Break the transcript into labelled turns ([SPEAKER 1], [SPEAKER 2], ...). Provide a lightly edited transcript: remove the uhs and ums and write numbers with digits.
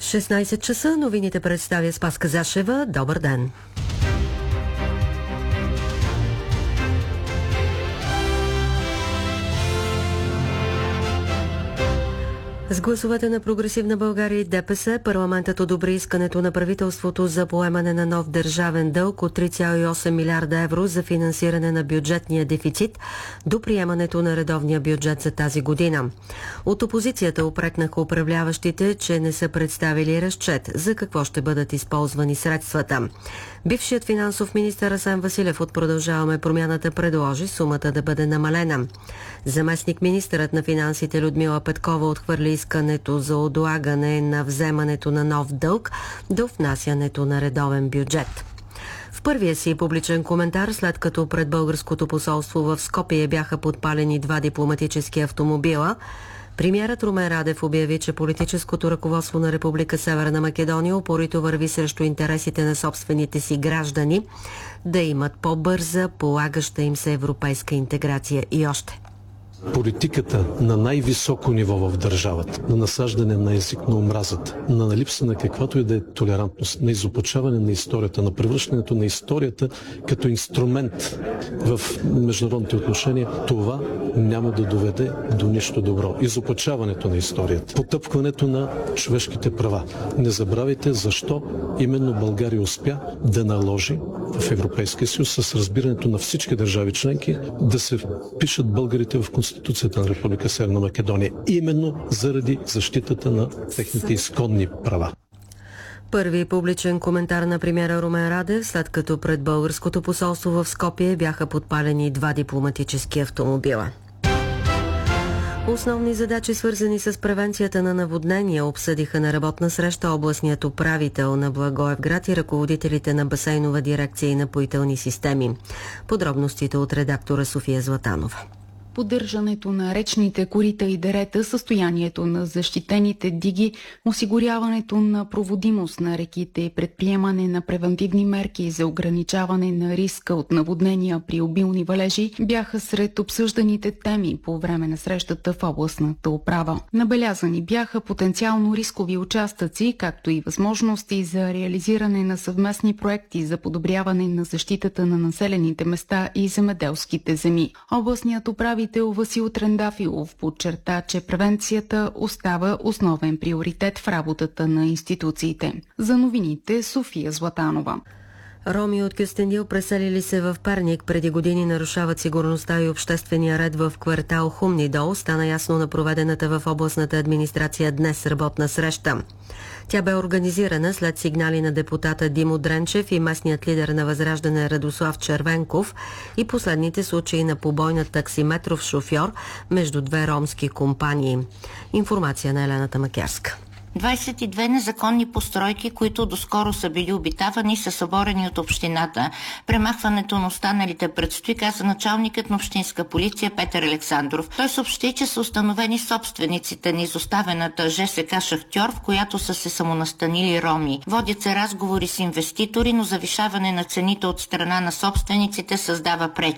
[SPEAKER 1] 16 часа новините представя Спаска Зашева. Добър ден! С гласовете на Прогресивна България и ДПС, парламентът одобри искането на правителството за поемане на нов държавен дълг от 3,8 милиарда евро за финансиране на бюджетния дефицит до приемането на редовния бюджет за тази година. От опозицията упрекнаха управляващите, че не са представили разчет за какво ще бъдат използвани средствата. Бившият финансов министър Асен Василев от Продължаваме промяната предложи сумата да бъде намалена. Заместник министърът на финансите Людмила Петкова отхвърли искането за отлагане на вземането на нов дълг до внасянето на редовен бюджет. В първия си публичен коментар, след като пред българското посолство в Скопие бяха подпалени 2 дипломатически автомобила, премиерът Румен Радев обяви, че политическото ръководство на Република Северна Македония упорито върви срещу интересите на собствените си граждани да имат по-бърза, полагаща им се европейска интеграция и още.
[SPEAKER 2] Политиката на най-високо ниво в държавата, на насаждане на език на омразата, на липса на каквато и да е толерантност, на изопачаване на историята, на превръщането на историята като инструмент в международните отношения, това няма да доведе до нищо добро. Изопачаването на историята, потъпкването на човешките права. Не забравяйте защо именно България успя да наложи в Европейския съюз с разбирането на всички държави членки да се впишат българите в Конституцията на Република Северна Македония, именно заради защитата на техните изконни права.
[SPEAKER 1] Първи публичен коментар на премиера Румен Радев, след като пред българското посолство в Скопие бяха подпалени 2 дипломатически автомобила. Основни задачи, свързани с превенцията на наводнения, обсъдиха на работна среща областният управител на Благоевград и ръководителите на басейнова дирекция и напоителни системи. Подробностите от редактора София Златанова.
[SPEAKER 3] Поддържането на речните корита и дерета, състоянието на защитените диги, осигуряването на проводимост на реките и предприемане на превентивни мерки за ограничаване на риска от наводнения при обилни валежи бяха сред обсъжданите теми по време на срещата в областната управа. Набелязани бяха потенциално рискови участъци, както и възможности за реализиране на съвместни проекти за подобряване на защитата на населените места и земеделските земи. Областният управител Васил Трендафилов подчерта, че превенцията остава основен приоритет в работата на институциите. За новините София Златанова.
[SPEAKER 1] Роми от Кюстендил, преселили се в Перник, преди години нарушават сигурността и обществения ред в квартал Хумни дол, стана ясно на проведената в областната администрация днес работна среща. Тя бе организирана след сигнали на депутата Димо Дренчев и местният лидер на Възраждане Радослав Червенков и последните случаи на побой на таксиметров шофьор между 2 ромски компании. Информация на Елена Тамакерска.
[SPEAKER 4] 22 незаконни постройки, които доскоро са били обитавани, са съборени от общината. Премахването на останалите предстои, каза началникът на общинска полиция Петър Александров. Той съобщи, че са установени собствениците на изоставената ЖСК Шахтьор, в която са се самонастанили роми. Водят се разговори с инвеститори, но завишаване на цените от страна на собствениците създава пречки.